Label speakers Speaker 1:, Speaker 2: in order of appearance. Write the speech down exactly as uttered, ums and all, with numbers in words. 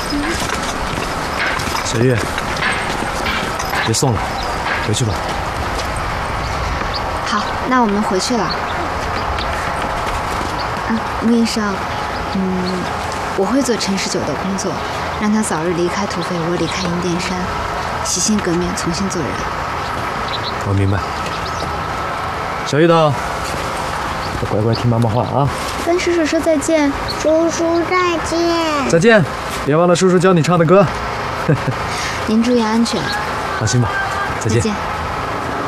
Speaker 1: 小玉，别送了，回去吧。
Speaker 2: 好，那我们回去了。啊，穆医生，嗯，我会做陈十九的工作，让他早日离开土匪窝，离开阴殿山，洗心革面，重新做人。
Speaker 1: 我明白。小玉等，乖乖听妈妈话啊！
Speaker 2: 跟叔叔说再见。
Speaker 3: 叔叔再见。
Speaker 1: 再见，别忘了叔叔教你唱的歌。
Speaker 2: 您注意安全。
Speaker 1: 放心吧，再见。
Speaker 2: 再见。